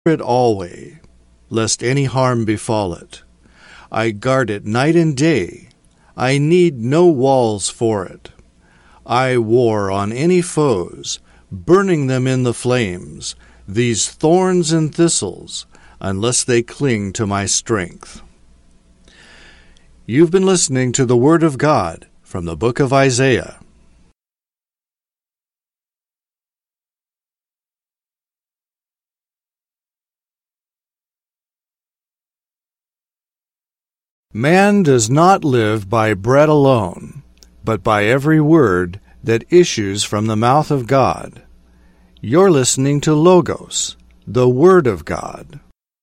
it alway, lest any harm befall it. I guard it night and day. I need no walls for it. I war on any foes, burning them in the flames, these thorns and thistles, unless they cling to my strength. You've been listening to the Word of God from the book of Isaiah. Man does not live by bread alone, but by every word that issues from the mouth of God. You're listening to Logos, the Word of God.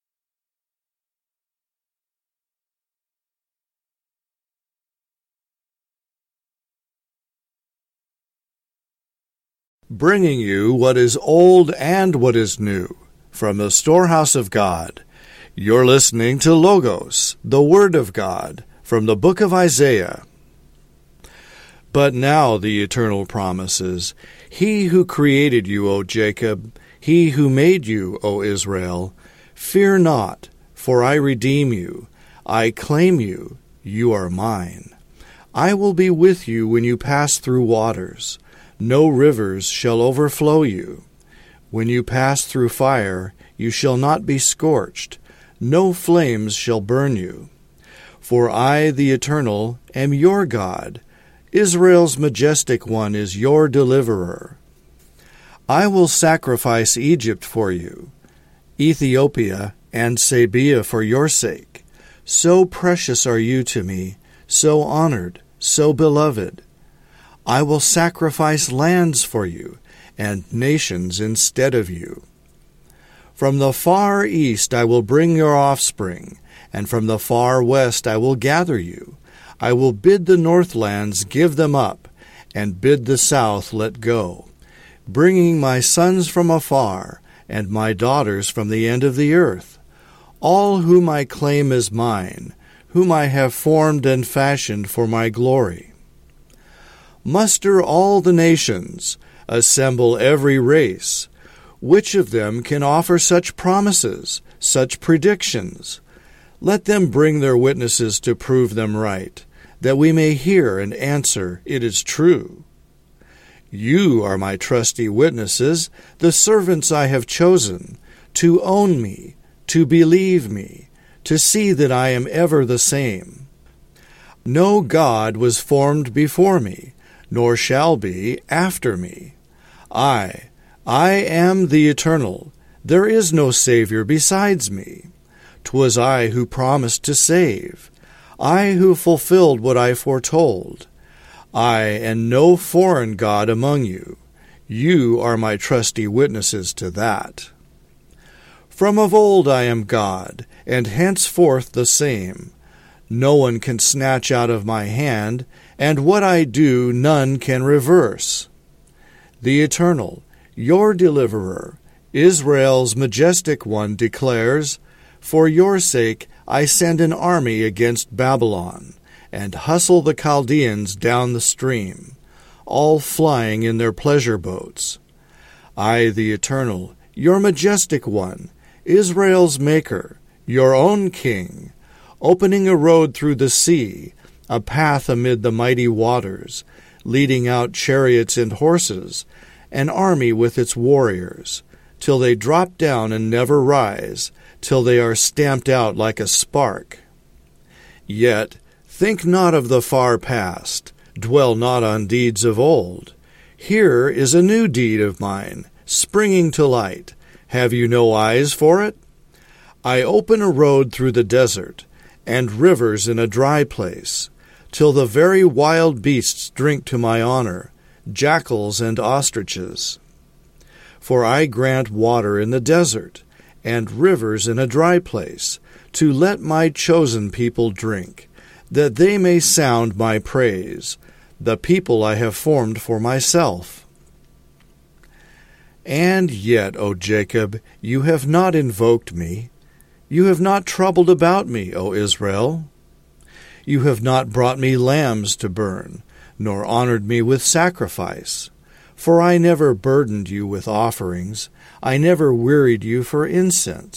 Bringing you what is old and what is new from the storehouse of God. You're listening to Logos, the Word of God, from the book of Isaiah. But now the Eternal promises, He who created you, O Jacob, He who made you, O Israel, fear not, for I redeem you. I claim you, you are mine. I will be with you when you pass through waters. No rivers shall overflow you. When you pass through fire, you shall not be scorched. No flames shall burn you. For I, the Eternal, am your God. Israel's majestic one is your deliverer. I will sacrifice Egypt for you, Ethiopia and Sabea for your sake. So precious are you to me, so honored, so beloved. I will sacrifice lands for you, and nations instead of you. From the far east I will bring your offspring, and from the far west I will gather you. I will bid the northlands give them up, and bid the south let go, bringing my sons from afar, and my daughters from the end of the earth, all whom I claim as mine, whom I have formed and fashioned for my glory. Muster all the nations, assemble every race. Which of them can offer such promises, such predictions? Let them bring their witnesses to prove them right, that we may hear and answer, it is true. You are my trusty witnesses, the servants I have chosen, to own me, to believe me, to see that I am ever the same. No God was formed before me, nor shall be after me. I am the Eternal. There is no Savior besides me. 'Twas I who promised to save, I who fulfilled what I foretold. I and no foreign God among you. You are my trusty witnesses to that. From of old I am God, and henceforth the same. No one can snatch out of my hand, and what I do none can reverse. The Eternal, your deliverer, Israel's majestic one, declares, For your sake I send an army against Babylon, and hustle the Chaldeans down the stream, all flying in their pleasure boats. I, the Eternal, your majestic one, Israel's maker, your own king, opening a road through the sea, a path amid the mighty waters, leading out chariots and horses, an army with its warriors, till they drop down and never rise, till they are stamped out like a spark. Yet think not of the far past, dwell not on deeds of old. Here is a new deed of mine, springing to light. Have you no eyes for it? I open a road through the desert, and rivers in a dry place, till the very wild beasts drink to my honor, jackals and ostriches. For I grant water in the desert, and rivers in a dry place, to let my chosen people drink, that they may sound my praise, the people I have formed for myself. And yet, O Jacob, you have not invoked me. You have not troubled about me, O Israel. You have not brought me lambs to burn, nor honored me with sacrifice. For I never burdened you with offerings, I never wearied you for incense.